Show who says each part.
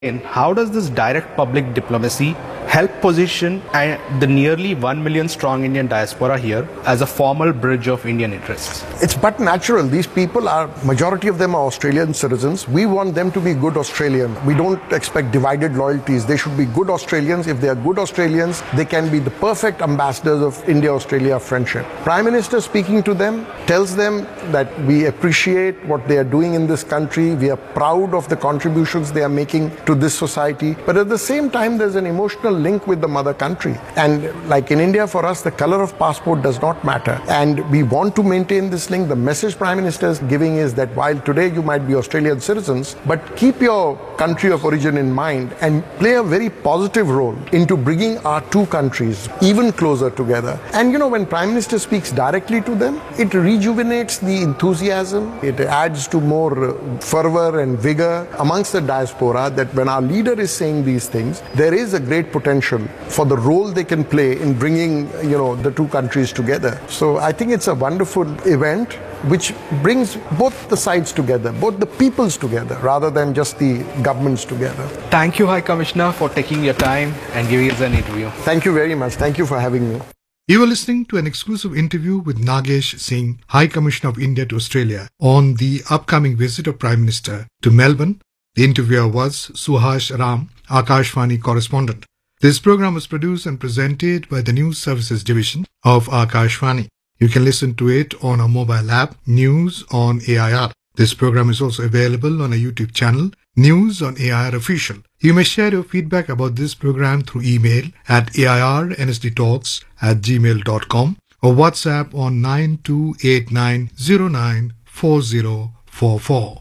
Speaker 1: how does this direct public diplomacy help position the nearly 1 million strong Indian diaspora here as a formal bridge of Indian interests?
Speaker 2: It's but natural. These people majority of them are Australian citizens. We want them to be good Australian. We don't expect divided loyalties. They should be good Australians. If they are good Australians, they can be the perfect ambassadors of India-Australia friendship. Prime Minister speaking to them tells them that we appreciate what they are doing in this country. We are proud of the contributions they are making to this society. But at the same time, there's an emotional link with the mother country. And like in India, for us, the color of passport does not matter. And we want to maintain this link. The message Prime Minister is giving is that while today you might be Australian citizens, but keep your country of origin in mind and play a very positive role into bringing our two countries even closer together. And when Prime Minister speaks directly to them, it rejuvenates the enthusiasm. It adds to more fervor and vigor amongst the diaspora that when our leader is saying these things, there is a great potential for the role they can play in bringing, the two countries together. So I think it's a wonderful event which brings both the sides together, both the peoples together, rather than just the governments together.
Speaker 1: Thank you, High Commissioner, for taking your time and giving us an interview.
Speaker 2: Thank you very much. Thank you for having me.
Speaker 3: You are listening to an exclusive interview with Nagesh Singh, High Commissioner of India to Australia, on the upcoming visit of Prime Minister to Melbourne. The interviewer was Suhash Ram, Akashvani correspondent. This program was produced and presented by the News Services Division of Akashvani. You can listen to it on our mobile app, News on AIR. This program is also available on our YouTube channel, News on AIR Official. You may share your feedback about this program through email at airnsdtalks@gmail.com or WhatsApp on 9289094044.